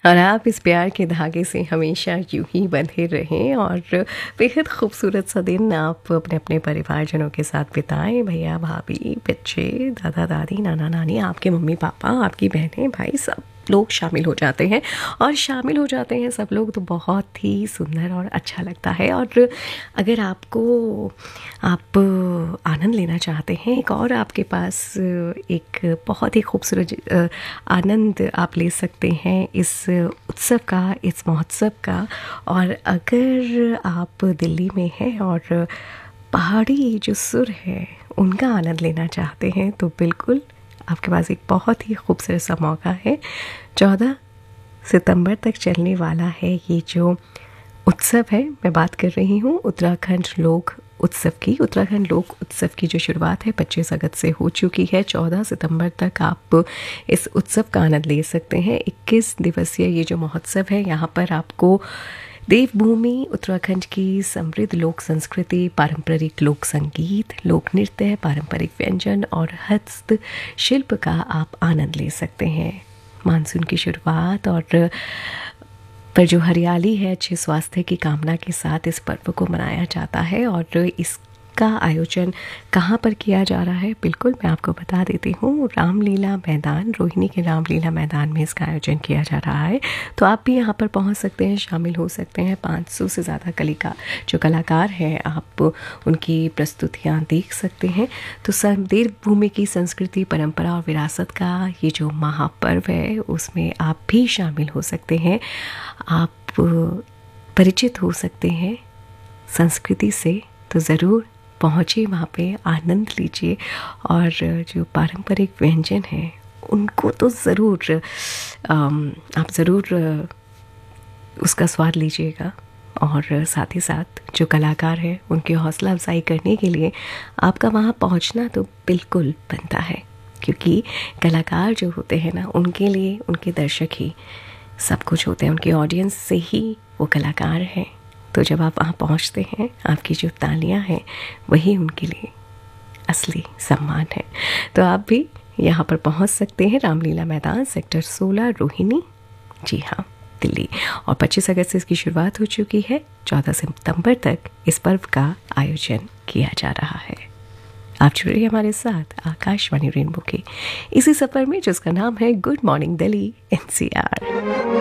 और आप इस प्यार के धागे से हमेशा यूं ही बंधे रहें और बेहद खूबसूरत सा दिन आप अपने अपने परिवारजनों के साथ बिताएं। भैया भाभी, बच्चे, दादा दादी, नाना नानी, आपके मम्मी पापा, आपकी बहनें भाई, सब लोग शामिल हो जाते हैं और शामिल हो जाते हैं सब लोग तो बहुत ही सुंदर और अच्छा लगता है। और अगर आप आनंद लेना चाहते हैं एक और आपके पास एक बहुत ही खूबसूरत आनंद आप ले सकते हैं इस उत्सव का, इस महोत्सव का। और अगर आप दिल्ली में हैं और पहाड़ी जो सुर है उनका आनंद लेना चाहते हैं तो बिल्कुल आपके पास एक बहुत ही खूबसूरत सा मौका है। 14 सितंबर तक चलने वाला है ये जो उत्सव है। मैं बात कर रही हूँ उत्तराखंड लोक उत्सव की। उत्तराखंड लोक उत्सव की जो शुरुआत है 25 अगस्त से हो चुकी है। 14 सितंबर तक आप इस उत्सव का आनंद ले सकते हैं। 21 दिवसीय ये जो महोत्सव है यहाँ पर आपको देवभूमि उत्तराखंड की समृद्ध लोक संस्कृति, पारंपरिक लोक संगीत, लोक नृत्य, पारंपरिक व्यंजन और हस्तशिल्प का आप आनंद ले सकते हैं। मानसून की शुरुआत और पर जो हरियाली है, अच्छे स्वास्थ्य की कामना के साथ इस पर्व को मनाया जाता है। और इसका आयोजन कहाँ पर किया जा रहा है, बिल्कुल मैं आपको बता देती हूँ। रामलीला मैदान, रोहिणी के रामलीला मैदान में इसका आयोजन किया जा रहा है। तो आप भी यहाँ पर पहुँच सकते हैं, शामिल हो सकते हैं। 500 से ज़्यादा जो कलाकार हैं आप उनकी प्रस्तुतियाँ देख सकते हैं। तो देवभूमि की संस्कृति, परंपरा और विरासत का ये जो महापर्व है उसमें आप भी शामिल हो सकते हैं। आप परिचित हो सकते हैं संस्कृति से, तो ज़रूर पहुँचिए वहाँ पे, आनंद लीजिए। और जो पारंपरिक व्यंजन हैं उनको तो ज़रूर आप ज़रूर उसका स्वाद लीजिएगा। और साथ ही साथ जो कलाकार हैं उनकी हौसला अफजाई करने के लिए आपका वहाँ पहुँचना तो बिल्कुल बनता है, क्योंकि कलाकार जो होते हैं ना, उनके लिए उनके दर्शक ही सब कुछ होते हैं। उनकी ऑडियंस से ही वो कलाकार हैं। तो जब आप वहाँ पहुँचते हैं, आपकी जो तालियां हैं वही उनके लिए असली सम्मान है। तो आप भी यहाँ पर पहुँच सकते हैं। रामलीला मैदान, सेक्टर 16, रोहिणी, जी हाँ, दिल्ली। और 25 अगस्त से इसकी शुरुआत हो चुकी है। 14 सितंबर तक इस पर्व का आयोजन किया जा रहा है। आप जुड़िए हमारे साथ आकाशवाणी रेनबो के इसी सफ़र में जिसका नाम है गुड मॉर्निंग दिल्ली NCR।